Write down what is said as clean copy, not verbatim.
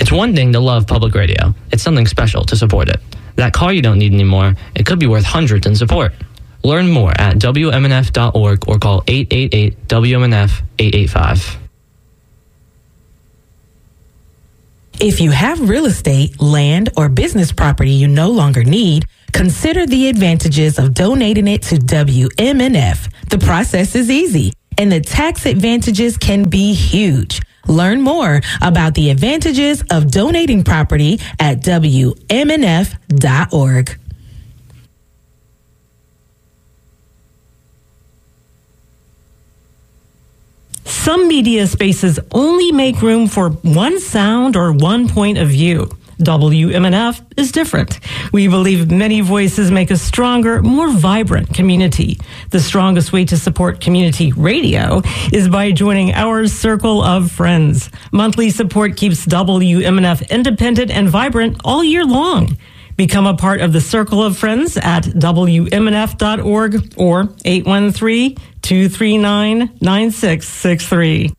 It's one thing to love public radio. It's something special to support it. That car you don't need anymore, it could be worth hundreds in support. Learn more at WMNF.org or call 888-WMNF-885. If you have real estate, land, or business property you no longer need, consider the advantages of donating it to WMNF. The process is easy, and the tax advantages can be huge. Learn more about the advantages of donating property at WMNF.org. Some media spaces only make room for one sound or one point of view. WMNF is different. We believe many voices make a stronger, more vibrant community. The strongest way to support community radio is by joining our Circle of Friends. Monthly support keeps WMNF independent and vibrant all year long. Become a part of the Circle of Friends at WMNF.org or 813-239-9663.